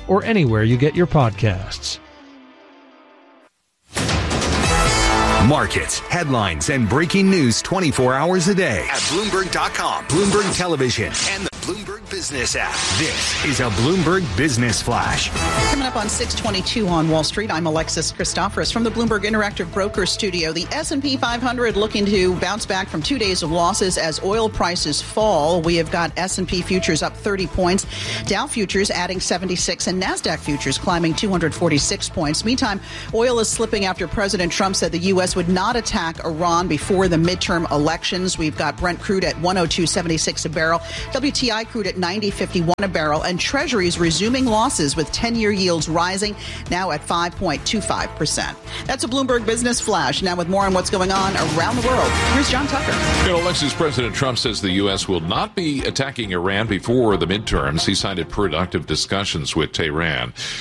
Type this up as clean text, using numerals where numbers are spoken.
or anywhere you get your podcasts. Markets, headlines, and breaking news 24 hours a day at Bloomberg.com, Bloomberg Television, and the Bloomberg Business app. This is a Bloomberg Business Flash. Coming up on 622 on Wall Street, I'm Alexis Christoforous from the Bloomberg Interactive Broker Studio. The S&P 500 looking to bounce back from 2 days of losses as oil prices fall. We have got S&P futures up 30 points, Dow futures adding 76, and NASDAQ futures climbing 246 points. Meantime, oil is slipping after President Trump said the U.S. would not attack Iran before the midterm elections. We've got Brent crude at 102.76 a barrel, WTI crude at 90.51 a barrel, and Treasuries resuming losses with 10-year yields rising now at 5.25%. That's a Bloomberg Business Flash. Now with more on what's going on around the world, here's John Tucker. Alexis, President Trump says the U.S. will not be attacking Iran before the midterms. He cited productive discussions with Tehran.